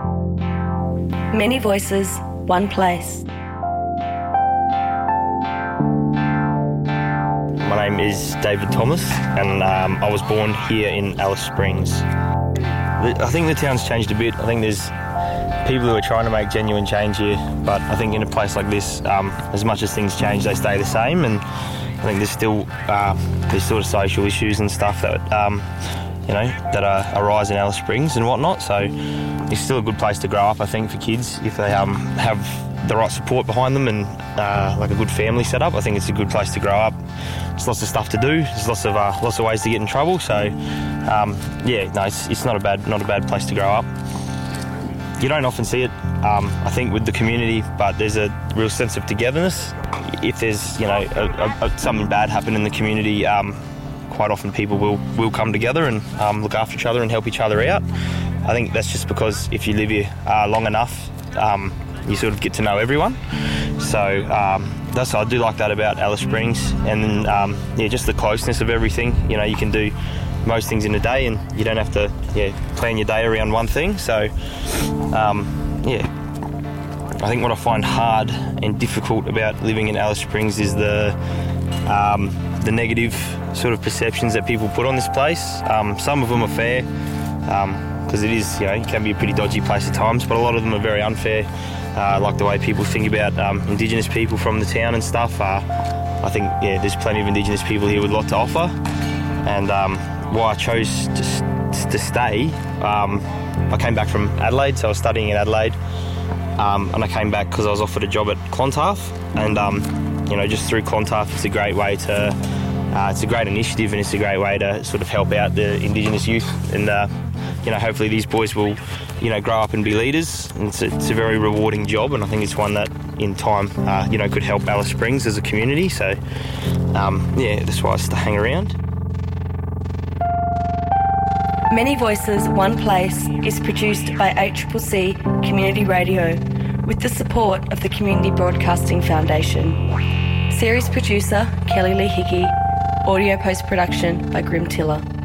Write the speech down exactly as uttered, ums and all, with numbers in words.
Many voices, one place. My name is David Thomas, and um, I was born here in Alice Springs. I think the town's changed a bit. I think there's people who are trying to make genuine change here, but I think in a place like this, um, as much as things change, they stay the same, and I think there's still uh, there's sort of social issues and stuff that um, you know that are, arise in Alice Springs and whatnot. So it's still a good place to grow up, I think, for kids if they um, have the right support behind them and uh, like a good family setup. I think it's a good place to grow up. There's lots of stuff to do. There's lots of uh, lots of ways to get in trouble. So um, yeah, no, it's, it's not a bad not a bad place to grow up. You don't often see it, um, I think, with the community, but there's a real sense of togetherness. If there's, you know, a, a, something bad happen in the community, um, quite often people will, will come together and um, look after each other and help each other out. I think that's just because if you live here uh, long enough, um, you sort of get to know everyone. So um, that's I do like that about Alice Springs, and then um, yeah, just the closeness of everything. You know, you can do most things in a day, and you don't have to yeah plan your day around one thing. So um, yeah, I think what I find hard and difficult about living in Alice Springs is the um, the negative sort of perceptions that people put on this place. Um, some of them are fair, because um, it is, you know, it can be a pretty dodgy place at times, but a lot of them are very unfair. Uh, like the way people think about um, Indigenous people from the town and stuff. Uh, I think yeah, there's plenty of Indigenous people here with a lot to offer, and um, why I chose to, to stay. Um, I came back from Adelaide, so I was studying in Adelaide, um, and I came back because I was offered a job at Clontarf, and um, you know, just through Clontarf, it's a great way to, uh, it's a great initiative, and it's a great way to sort of help out the Indigenous youth, and uh, you know, hopefully these boys will, you know, grow up and be leaders. And it's a, it's a very rewarding job, and I think it's one that, in time, uh, you know, could help Alice Springs as a community. So, um, yeah, that's why I stay hang around. Many Voices, One Place is produced by A C C C Community Radio with the support of the Community Broadcasting Foundation. Series producer Kelly Lee Hickey. Audio post-production by Grim Tiller.